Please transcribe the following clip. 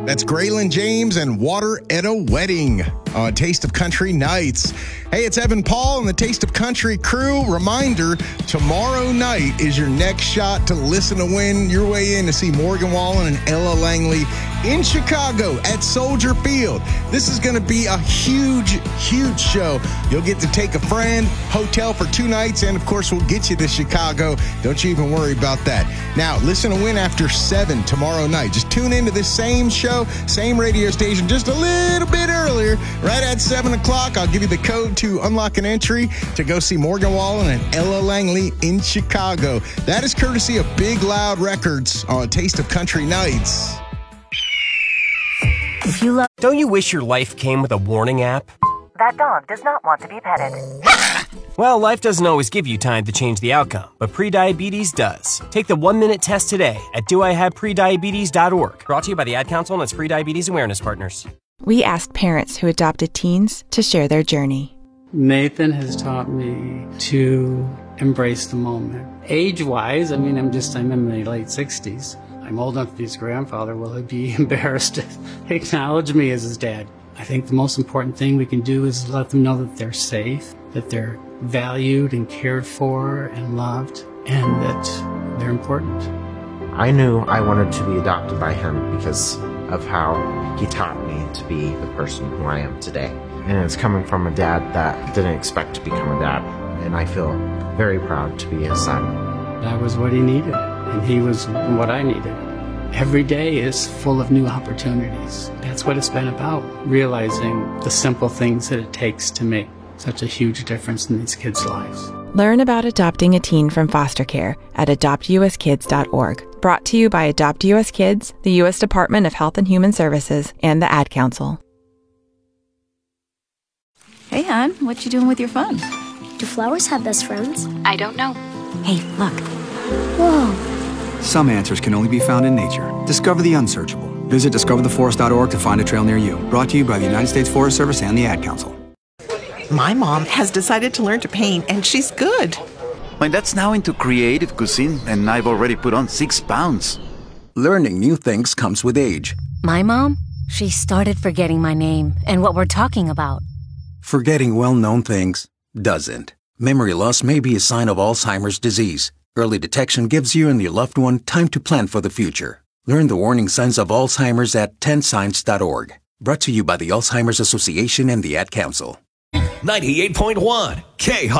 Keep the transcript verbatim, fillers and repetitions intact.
That's Graylin James and Water at a Wedding on Taste of Country Nights. Hey, it's Evan Paul and the Taste of Country crew. Reminder, tomorrow night is your next shot to listen to win your way in to see Morgan Wallen and Ella Langley in Chicago at Soldier Field. This is going to be a huge, huge show. You'll get to take a friend, hotel for two nights, and of course we'll get you to Chicago. Don't you even worry about that. Now, listen to win after seven tomorrow night. Just tune into this same show, same radio station, just a little bit earlier, right at seven o'clock. I'll give you the code to unlock an entry to go see Morgan Wallen and Ella Langley in Chicago. That is courtesy of Big Loud Records on Taste of Country Nights. If you love, Don't you wish your life came with a warning app? that dog does not want to be petted. Well, life doesn't always give you time to change the outcome, but prediabetes does. Take the one-minute test today at do I have prediabetes dot org. Brought to you by the Ad Council and its Prediabetes Awareness Partners. We asked parents who adopted teens to share their journey. Nathan has taught me to embrace the moment. Age-wise, I mean, I'm just, I'm in my late sixties. I'm old enough to be his grandfather. Will he be embarrassed to acknowledge me as his dad? I think the most important thing we can do is let them know that they're safe, that they're valued and cared for and loved, and that they're important. I knew I wanted to be adopted by him because of how he taught me to be the person who I am today. And it's coming from a dad that didn't expect to become a dad, and I feel very proud to be his son. That was what he needed, and he was what I needed. Every day is full of new opportunities. That's what it's been about, realizing the simple things that it takes to make such a huge difference in these kids' lives. Learn about adopting a teen from foster care at adopt u s kids dot org. Brought to you by Adopt U S Kids, the U S Department of Health and Human Services, and the Ad Council. Hey, hon, what you doing with your phone? Do flowers have best friends? I don't know. Hey, look. Whoa. Some answers can only be found in nature. Discover the unsearchable. Visit discover the forest dot org to find a trail near you. Brought to you by the United States Forest Service and the Ad Council. My mom has decided to learn to paint, and she's good. My dad's now into creative cuisine, and I've already put on six pounds. Learning new things comes with age. My mom, she started forgetting my name and what we're talking about. Forgetting well-known things doesn't. Memory loss may be a sign of Alzheimer's disease. Early detection gives you and your loved one time to plan for the future. Learn the warning signs of Alzheimer's at ten signs dot org. Brought to you by the Alzheimer's Association and the Ad Council. ninety-eight point one K